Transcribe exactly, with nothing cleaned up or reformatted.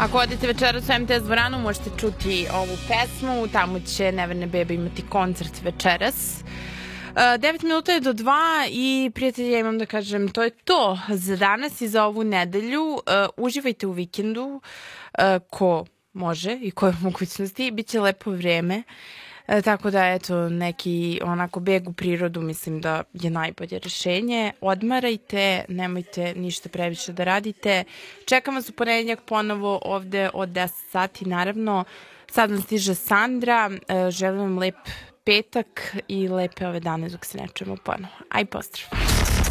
Ako odete večeras u M T S dvoranu, možete čuti ovu pesmu, tamo će Neverne bebe imati koncert večeras. Uh, devet minuta je do dva i prijatelji, ja imam da kažem, to je to za danas i za ovu nedelju. Uh, uživajte u vikendu, uh, ko može i koje mogućnosti, bit će lepo vreme. E, tako da, eto, neki onako beg u prirodu mislim da je najbolje rešenje. Odmarajte, nemojte ništa previše da radite. Čekam vas u ponedeljak ponovo ovde od deset sati, naravno. Sad nam stiže Sandra. E, želim vam lep petak i lepe ove dane dok se ne čujemo ponovo. Aj, pozdrav!